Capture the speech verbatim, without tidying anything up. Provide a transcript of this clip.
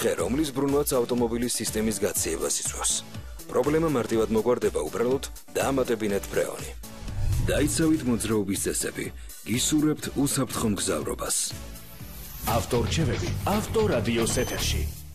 ხე, რომლის ბრუნვაც ავტომობილის სისტემის გაციებას იწვევს. პრობლემა მარტივად მოგვარდება უბრალოდ დაამატებინეთ ფრეონი. დაიცავით მოძრაობის წესები, გისურვებთ უსაფრთხო მგზავრობას. ავტორჩევები ავტორადიოს ეთერში.